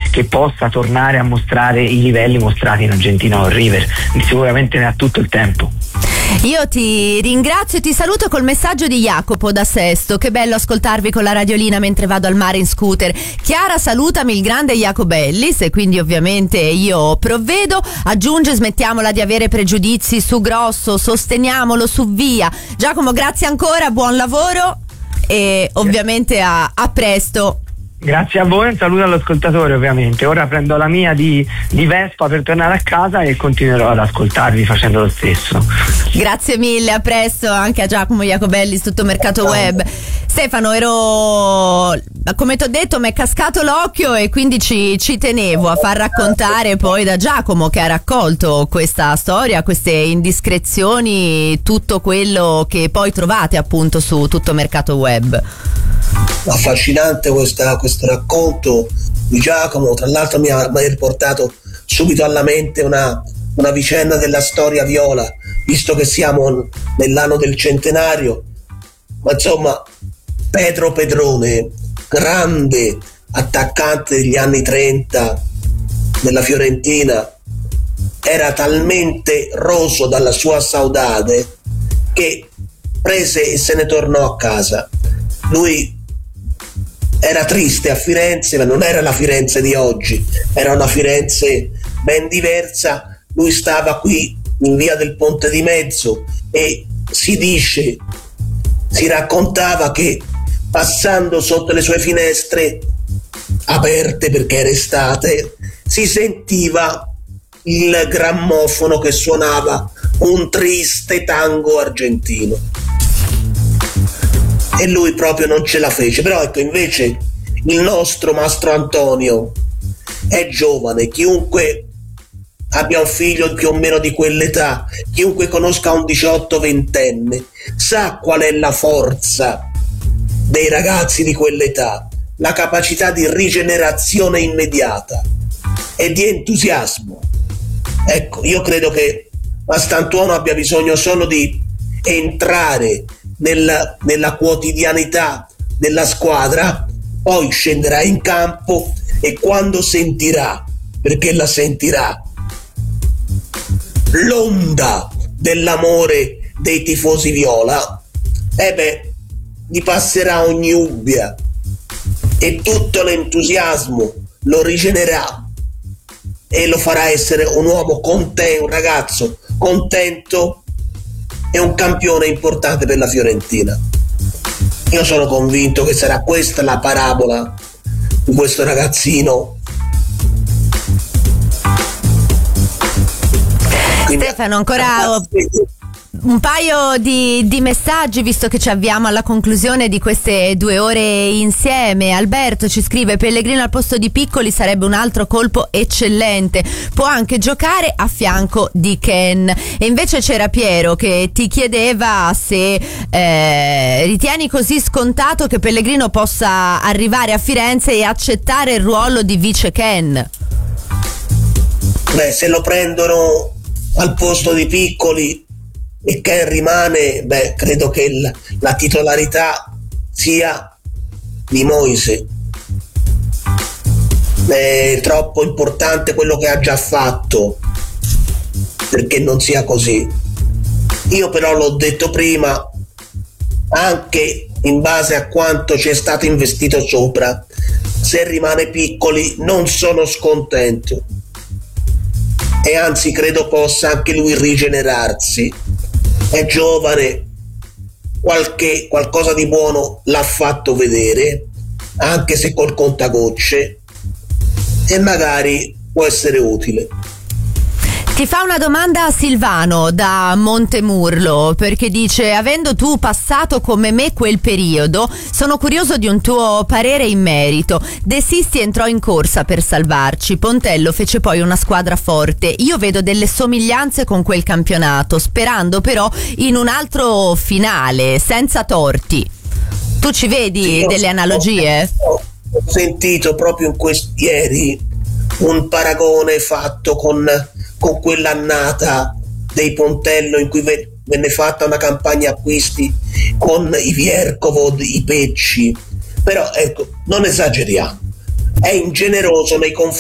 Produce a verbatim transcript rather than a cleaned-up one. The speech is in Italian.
che possa tornare a mostrare i livelli mostrati in Argentina o River. Sicuramente ne ha tutto il tempo. Io ti ringrazio e ti saluto col messaggio di Jacopo da Sesto. Che bello ascoltarvi con la radiolina mentre vado al mare in scooter. Chiara, salutami il grande Jacobellis, e quindi ovviamente io provvedo. Aggiunge: smettiamola di avere pregiudizi su Grosso, sosteniamolo su Via. Giacomo, grazie ancora, buon lavoro e ovviamente a, a presto. Grazie a voi, un saluto all'ascoltatore ovviamente. Ora prendo la mia di, di Vespa per tornare a casa e continuerò ad ascoltarvi facendo lo stesso. Grazie mille, a presto anche a Giacomo Jacobellis, Tutto Mercato Web. Stefano, ero, come ti ho detto, mi è cascato l'occhio e quindi ci, ci tenevo a far raccontare poi da Giacomo, che ha raccolto questa storia, queste indiscrezioni, tutto quello che poi trovate appunto su Tutto Mercato Web. Affascinante questa, questo racconto di Giacomo. Tra l'altro mi ha, mi ha riportato subito alla mente una, una vicenda della storia viola, visto che siamo nell'anno del centenario. Ma insomma, Pedro Pedrone, grande attaccante degli anni trenta della Fiorentina, era talmente roso dalla sua saudade che prese e se ne tornò a casa. Lui era triste a Firenze, ma non era la Firenze di oggi, era una Firenze ben diversa. Lui stava qui in via del Ponte di Mezzo e si dice, si raccontava che passando sotto le sue finestre aperte, perché era estate, si sentiva il grammofono che suonava un triste tango argentino. E lui proprio non ce la fece. Però ecco, invece il nostro Mastro Antonio è giovane. Chiunque abbia un figlio più o meno di quell'età, chiunque conosca un diciotto ventenne, sa qual è la forza dei ragazzi di quell'età, la capacità di rigenerazione immediata e di entusiasmo. Ecco, io credo che Mastantuono abbia bisogno solo di entrare Nella, nella quotidianità della squadra, poi scenderà in campo e quando sentirà, perché la sentirà, l'onda dell'amore dei tifosi viola, e beh, gli passerà ogni ubbia e tutto l'entusiasmo lo rigenererà e lo farà essere un uomo contento, un ragazzo contento è un campione importante per la Fiorentina. Io sono convinto che sarà questa la parabola di questo ragazzino. Quindi, Stefano, ancora un paio di, di messaggi, visto che ci avviamo alla conclusione di queste due ore insieme. Alberto ci scrive: Pellegrino al posto di Piccoli sarebbe un altro colpo eccellente, può anche giocare a fianco di Ken. E invece c'era Piero che ti chiedeva se eh, ritieni così scontato che Pellegrino possa arrivare a Firenze e accettare il ruolo di vice Ken. Beh, se lo prendono al posto di Piccoli e Ken rimane, beh, credo che il, la titolarità sia di Moise. È troppo importante quello che ha già fatto perché non sia così. Io però l'ho detto prima, anche in base a quanto ci è stato investito sopra, se rimane Piccoli non sono scontento e anzi credo possa anche lui rigenerarsi. È giovane, qualche, qualcosa di buono l'ha fatto vedere, anche se col contagocce, e magari può essere utile. Ti fa una domanda a Silvano da Montemurlo, perché dice: avendo tu passato come me quel periodo, sono curioso di un tuo parere in merito. De Sisti entrò in corsa per salvarci, Pontello fece poi una squadra forte. Io vedo delle somiglianze con quel campionato, sperando però in un altro finale, senza torti. Tu ci vedi sì, delle analogie? Ho, ho sentito proprio in quest- ieri un paragone fatto con con quell'annata dei Pontello in cui venne fatta una campagna acquisti con i Vierkovod, i Pecci. Però ecco, non esageriamo, è ingeneroso nei confronti